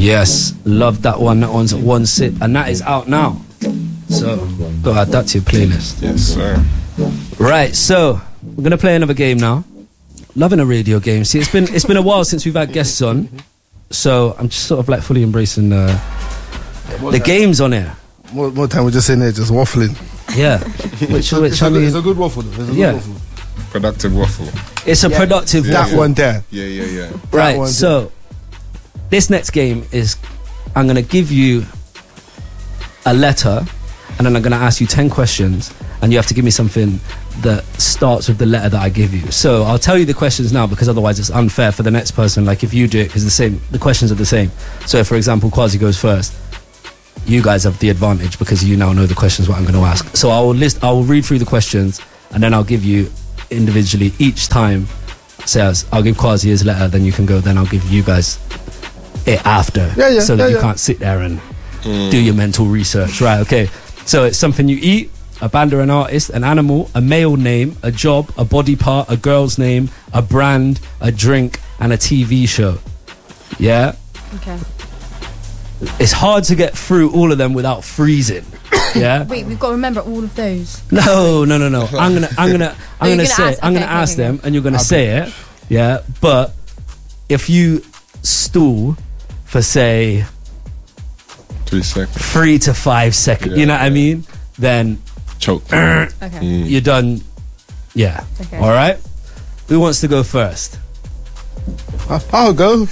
Yes, love that one. That one's at one sit, and that is out now. So, go add that to your playlist. Yes, sir. Right, so we're gonna play another game now. Loving a radio game. See, it's been a while since we've had guests on, so I'm just sort of like fully embracing the games on here. More time we're just in there, just waffling. Yeah, which I mean, it's a good waffle. It's a good Yeah. waffle. Productive waffle. it's a productive That waffle. one there. Yeah. Right, one, so this next game is I'm going to give you a letter and then I'm going to ask you 10 questions and you have to give me something that starts with the letter that I give you. So I'll tell you the questions now because otherwise it's unfair for the next person. Like if you do it, because the questions are the same. So if, for example, Quasi goes first, you guys have the advantage because you now know the questions what I'm going to ask. So I will read through the questions and then I'll give you individually each time. Says I'll give Quasi his letter, then you can go, then I'll give you guys it after, so that you can't sit there and do your mental research. Right, okay. So it's something you eat, a band or an artist, an animal, a male name, a job, a body part, a girl's name, a brand, a drink, and a TV show. Yeah? Okay. It's hard to get through all of them without freezing. Yeah? Wait, we've got to remember all of those. No. I'm gonna ask them and you're gonna say it. Yeah? But if you stall for say 3 seconds. 3 to 5 seconds, you know what I mean? Then Choke. Okay. you're done. Yeah. Okay. All right. Who wants to go first? I'll go.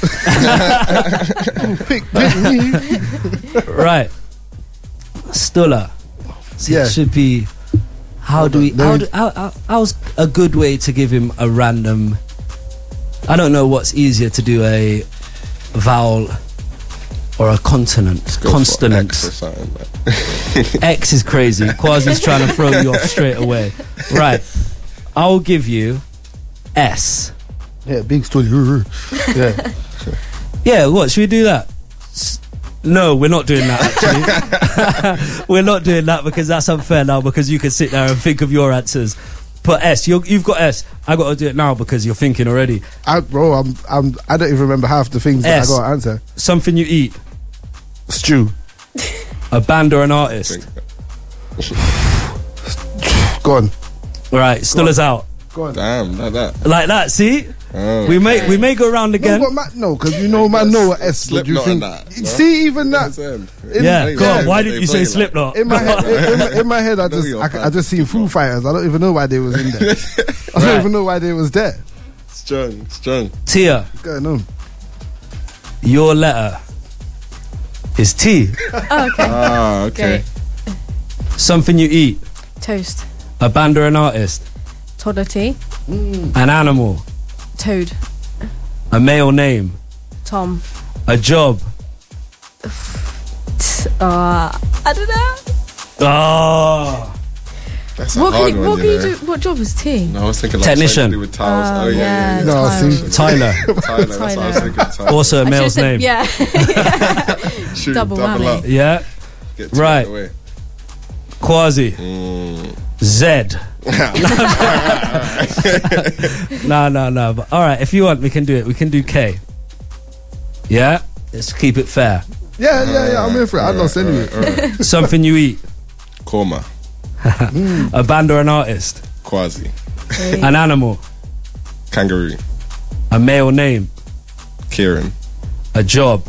pick me. Right. Stuller. See, Yeah. it should be. How's a good way to give him a random? I don't know what's easier to do, a vowel or a consonant. Go for Consonant. X or something, like. X is crazy. Quasi's trying to throw you off straight away. Right. I'll give you S. Yeah, big story. Yeah. Yeah, what? Should we do that? No, we're not doing that, actually. We're not doing that because that's unfair now because you can sit there and think of your answers. Put S. You've got S. I got to do it now because you're thinking already. I don't even remember half the things that I S. got to answer. Something you eat. Stew. A band or an artist. Gone. Right, Stuller's out. Gone. Damn, like that. Like that, see? Oh. We may go round again. No, because you know, man, know what S. What do you Slipknot think? and that, no? See, even that. Yeah, go on. Why they didn't you play say like- Slipknot? In my head, I just seen Foo Fighters. I don't even know why they was in there. I don't even know why they was there. Strong. Tia, What's going on? your letter is T. Oh, okay. Ah, okay. Great. Something you eat. Toast. A band or an artist. Toddler tea. An animal. Toad. A male name. Tom. A job. I don't know. Oh. That's a What hard can, one, what you can you know. do? What job is tea? No, I was thinking like Technician. something to do with tiles. Oh, Oh, yeah. yeah. No, Tyler. see, Tyler. Tyler, that's what I was thinking. Tyler. Also a I male's should've name. said- Yeah. Shoot, double double whammy. up. Yeah. Get two Right. out the way. Quasi. Z. No. But all right, if you want, we can do it. We can do K. Yeah. Let's keep it fair. Yeah. I'm in for it. I lost anyway. Alright. Something you eat. Korma. A band or an artist. Quasi. An animal. Kangaroo. A male name. Kieran. A job.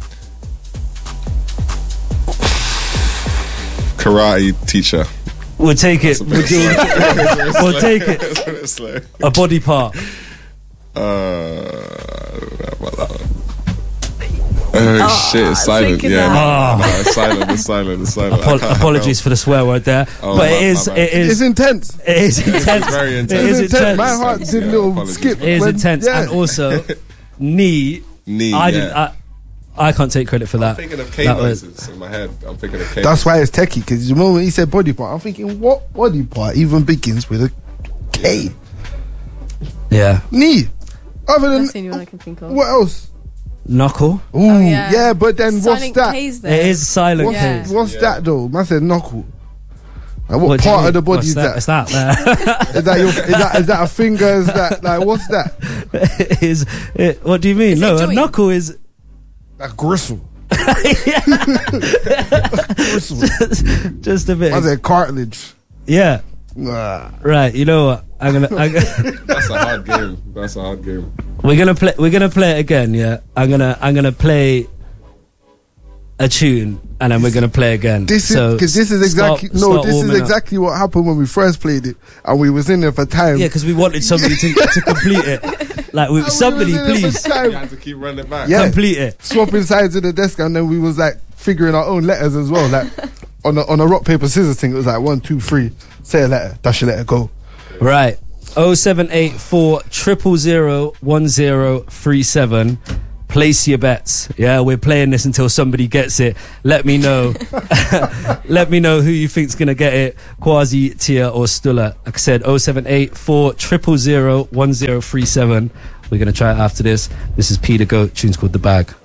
Karate teacher. We'll take it. We'll take it. It's like, A body part. I don't know about that one. Oh, shit, it's silent. thinking Yeah, that. no, it's silent. I can't- Apologies for the swear word there, Oh, but my It's intense. it is intense. very intense. It is It's intense. My heart did a Yeah, little apologies. skip. It is when- intense, yeah. and also knee. Knee. I yeah. didn't. I can't take credit for that. I'm thinking of K That was- noises in my head. I'm thinking of K. That's why it's techie, because the moment he said body part, I'm thinking, what body part even begins with a K? Yeah, Knee. Other than That's the only one I can think of. what else? knuckle. Ooh, yeah. yeah, but then Silent what's that? K's there. It is silent. What's, Yeah. Case. what's that though? Man said knuckle. Like, what do you part mean? of the body What's is that? It's that there. Is that a finger? Is that like what's that? What do you mean? Is it No, a joint? knuckle is. Like gristle. Just a bit. Was it cartilage? Yeah. Nah. Right. You know what? That's a hard game. That's a hard game. We're gonna play it again. Yeah. I'm gonna play a tune and then we're gonna play again. This is exactly what happened when we first played it, and we was in there for time. Yeah, because we wanted somebody to complete it. Like somebody, please. You had to keep running it back. Yeah. Complete it. Swapping sides of the desk, and then we was like figuring our own letters as well. Like on a rock paper scissors thing, it was like 1, 2, 3. Say a letter, dash your letter, go. Right. 0784 000 1037. Place your bets. Yeah, we're playing this until somebody gets it. Let me know. Let me know who you think's gonna get it. Kwasi, Tia, or Stulla. Like I said, 0784 000 1037. We're gonna try it after this. This is Peter Goat. Tune's called The Bag.